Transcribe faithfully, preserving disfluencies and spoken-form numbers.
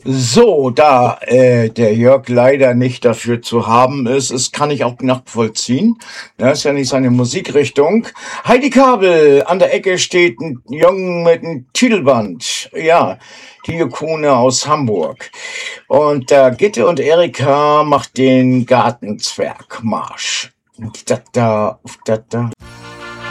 So, da äh, der Jörg leider nicht dafür zu haben ist, das kann ich auch nachvollziehen. Das ist ja nicht seine Musikrichtung. Heidi Kabel, an der Ecke steht ein Jungen mit einem Titelband. Ja, die Ikone aus Hamburg. Und äh, Gitte und Erika macht den Gartenzwergmarsch. Da, da, da, da.